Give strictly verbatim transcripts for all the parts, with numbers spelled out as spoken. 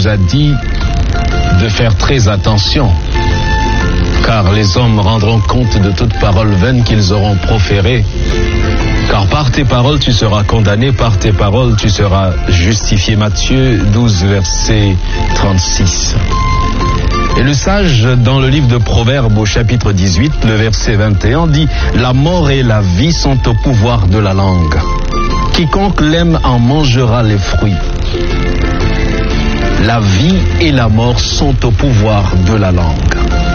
nous a dit de faire très attention, car les hommes rendront compte de toute parole vaine qu'ils auront proférée. Car par tes paroles tu seras condamné, par tes paroles tu seras justifié. Matthieu douze, verset trente-six. Et le sage, dans le livre de Proverbes au chapitre dix-huit, le verset vingt et un, dit « La mort et la vie sont au pouvoir de la langue. Quiconque l'aime en mangera les fruits. » La vie et la mort sont au pouvoir de la langue.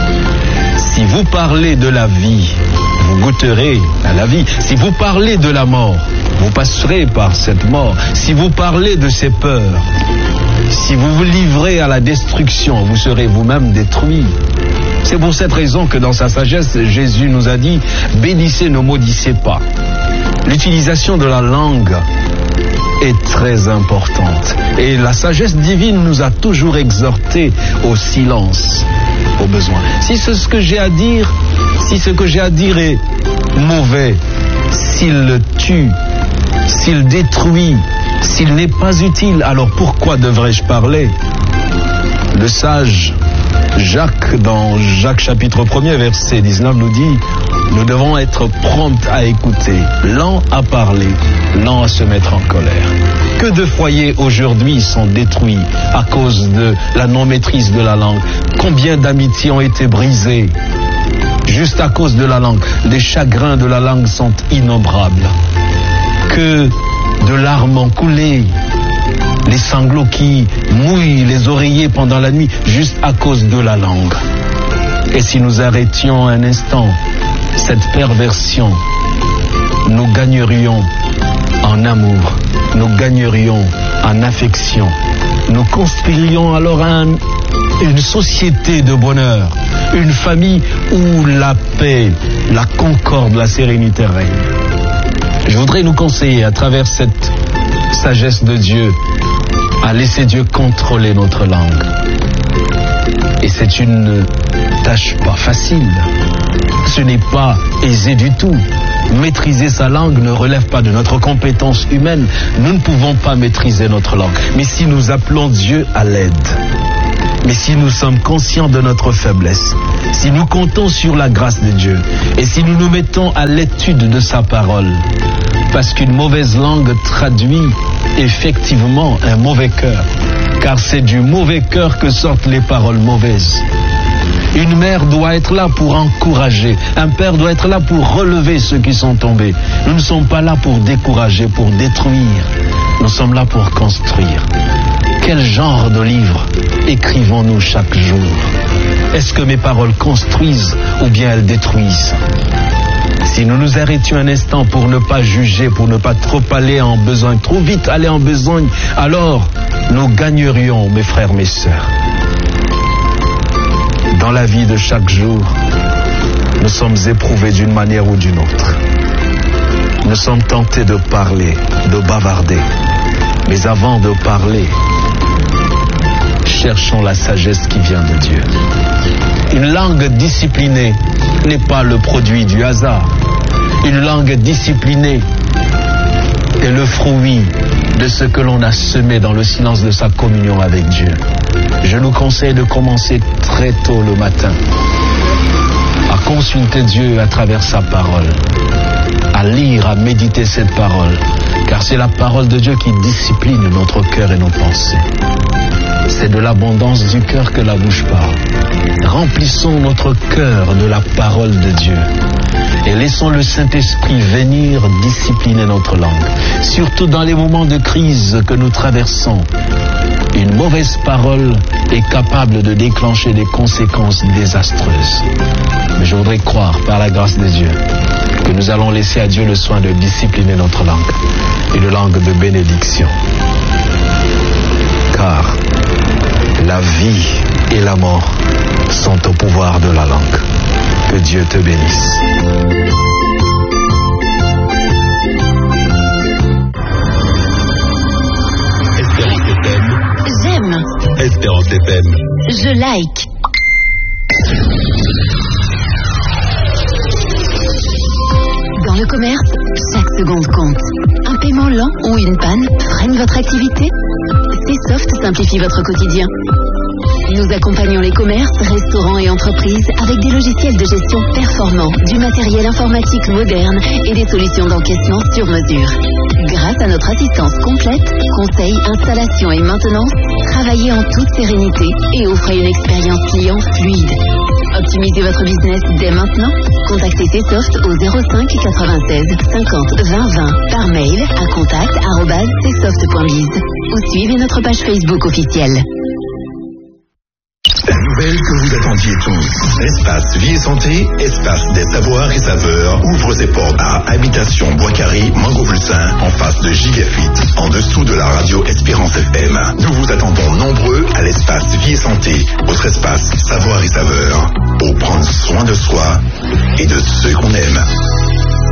Si vous parlez de la vie, vous goûterez à la vie. Si vous parlez de la mort, vous passerez par cette mort. Si vous parlez de ces peurs, si vous vous livrez à la destruction, vous serez vous-même détruit. C'est pour cette raison que dans sa sagesse, Jésus nous a dit « Bénissez, ne maudissez pas ». L'utilisation de la langue est très importante. Et la sagesse divine nous a toujours exhortés au silence, au besoin. Si ce que j'ai à dire, si ce que j'ai à dire est mauvais, s'il le tue, s'il détruit, s'il n'est pas utile, alors pourquoi devrais-je parler? Le sage Jacques, dans Jacques chapitre premier, verset dix-neuf, nous dit « Nous devons être prompts à écouter, lents à parler, lents à se mettre en colère. » Que de foyers aujourd'hui sont détruits à cause de la non-maîtrise de la langue. Combien d'amitiés ont été brisées juste à cause de la langue. Les chagrins de la langue sont innombrables. Que de larmes ont coulé, les sanglots qui mouillent les oreillers pendant la nuit juste à cause de la langue. Et si nous arrêtions un instant cette perversion, nous gagnerions en amour, nous gagnerions en affection, nous construirions alors un, une société de bonheur, une famille où la paix, la concorde, la sérénité règne. Je voudrais nous conseiller à travers cette sagesse de Dieu à laisser Dieu contrôler notre langue. Et c'est une tâche pas facile. Ce n'est pas aisé du tout. Maîtriser sa langue ne relève pas de notre compétence humaine. Nous ne pouvons pas maîtriser notre langue. Mais si nous appelons Dieu à l'aide, mais si nous sommes conscients de notre faiblesse, si nous comptons sur la grâce de Dieu, et si nous nous mettons à l'étude de sa parole, parce qu'une mauvaise langue traduit effectivement un mauvais cœur, car c'est du mauvais cœur que sortent les paroles mauvaises. Une mère doit être là pour encourager, un père doit être là pour relever ceux qui sont tombés. Nous ne sommes pas là pour décourager, pour détruire, nous sommes là pour construire. Quel genre de livre écrivons-nous chaque jour? Est-ce que mes paroles construisent ou bien elles détruisent? Si nous nous arrêtions un instant pour ne pas juger, pour ne pas trop aller en besogne, trop vite aller en besogne, alors nous gagnerions, mes frères, mes sœurs. Dans la vie de chaque jour, nous sommes éprouvés d'une manière ou d'une autre. Nous sommes tentés de parler, de bavarder. Mais avant de parler, cherchons la sagesse qui vient de Dieu. Une langue disciplinée n'est pas le produit du hasard. Une langue disciplinée est le fruit de ce que l'on a semé dans le silence de sa communion avec Dieu. Je nous conseille de commencer très tôt le matin à consulter Dieu à travers sa parole, à lire, à méditer cette parole, car c'est la parole de Dieu qui discipline notre cœur et nos pensées. C'est de l'abondance du cœur que la bouche parle. Remplissons notre cœur de la parole de Dieu et laissons le Saint-Esprit venir discipliner notre langue. Surtout dans les moments de crise que nous traversons, une mauvaise parole est capable de déclencher des conséquences désastreuses. Mais je voudrais croire, par la grâce de Dieu, que nous allons laisser à Dieu le soin de discipliner notre langue, une langue de bénédiction. Car la vie et la mort sont au pouvoir de la langue. Que Dieu te bénisse. Espérance F M. J'aime. Espérance F M. Je like. Dans le commerce, chaque seconde compte. Un paiement lent ou une panne freine votre activité? C'est Soft simplifie votre quotidien. Nous accompagnons les commerces, restaurants et entreprises avec des logiciels de gestion performants, du matériel informatique moderne et des solutions d'encaissement sur mesure. Grâce à notre assistance complète, conseils, installation et maintenance, travaillez en toute sérénité et offrez une expérience client fluide. Optimisez votre business dès maintenant. Contactez Csoft au zéro cinq quatre-vingt-seize cinquante vingt vingt par mail à contact arobase csoft point biz ou suivez notre page Facebook officielle. La nouvelle que vous attendiez tous. L'espace Vie et Santé, espace des savoirs et saveurs, ouvre ses portes à Habitation Bois-Carré, Mangovulsin, en face de Gigafit, en dessous de la radio Espérance F M. Nous vous attendons nombreux à l'espace Vie et Santé, votre espace savoirs et saveurs, pour prendre soin de soi et de ceux qu'on aime.